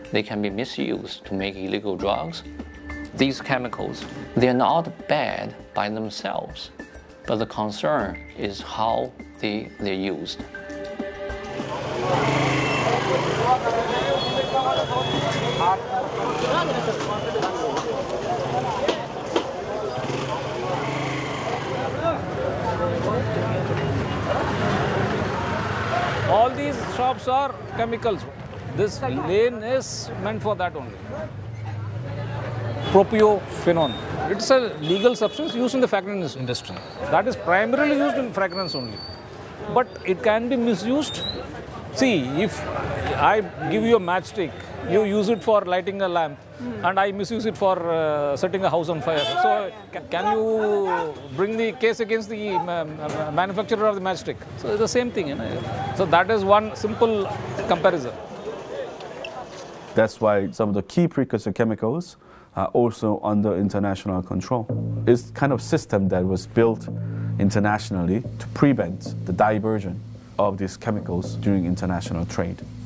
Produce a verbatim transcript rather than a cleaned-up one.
they can be misused to make illegal drugs. These chemicals, they're not bad by themselves, but the concern is how they, they're used. All these shops are chemicals. This lane is meant for that only. Propionophenone. It's a legal substance used in the fragrance industry. That is primarily used in fragrance only. But it can be misused. See, if I give you a matchstick, you use it for lighting a lamp, mm. and I misuse it for uh, setting a house on fire. So, ca can you bring the case against the uh, manufacturer of the matchstick? So, it's the same thing. You know? So, that is one simple comparison. That's why some of the key precursor chemicals are also under international control. It's kind of system that was built internationally to prevent the diversion of these chemicals during international trade.